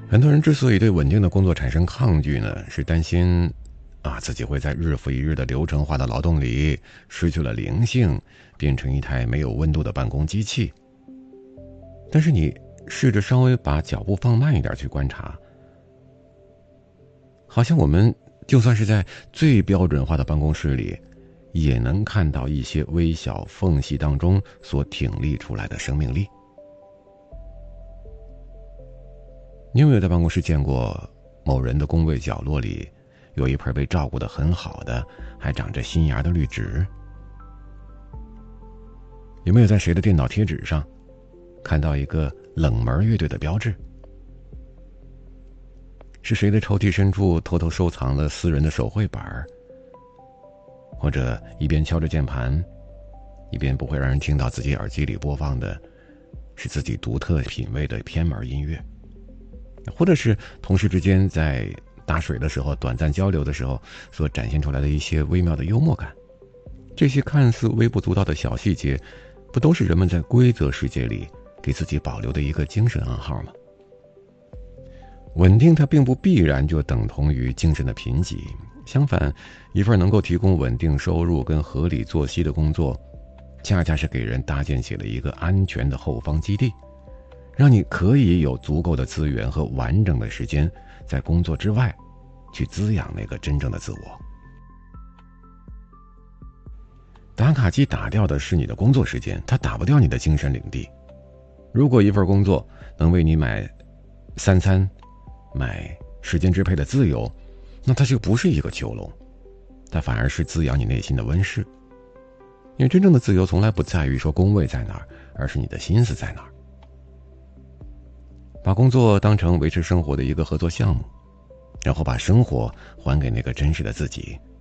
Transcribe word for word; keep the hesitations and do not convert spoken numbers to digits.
很多人之所以对稳定的工作产生抗拒呢，是担心啊自己会在日复一日的流程化的劳动里失去了灵性，变成一台没有温度的办公机器。但是你试着稍微把脚步放慢一点去观察，好像我们就算是在最标准化的办公室里，也能看到一些微小缝隙当中所挺立出来的生命力。你有没有在办公室见过某人的工位角落里有一盆被照顾得很好的还长着新芽的绿植？有没有在谁的电脑贴纸上看到一个冷门乐队的标志？是谁的抽屉深处偷偷收藏了私人的手绘本，或者一边敲着键盘，一边不会让人听到自己耳机里播放的是自己独特品味的偏门音乐？或者是同事之间在打水的时候短暂交流的时候所展现出来的一些微妙的幽默感。这些看似微不足道的小细节，不都是人们在规则世界里给自己保留的一个精神暗号吗？稳定它并不必然就等同于精神的贫瘠，相反，一份能够提供稳定收入跟合理作息的工作，恰恰是给人搭建起了一个安全的后方基地，让你可以有足够的资源和完整的时间在工作之外去滋养那个真正的自我。打卡机打掉的是你的工作时间，它打不掉你的精神领地。如果一份工作能为你买三餐，买时间支配的自由，那它就不是一个囚笼，它反而是滋养你内心的温室。因为真正的自由从来不在于说工位在哪儿，而是你的心思在哪儿。把工作当成维持生活的一个合作项目，然后把生活还给那个真实的自己，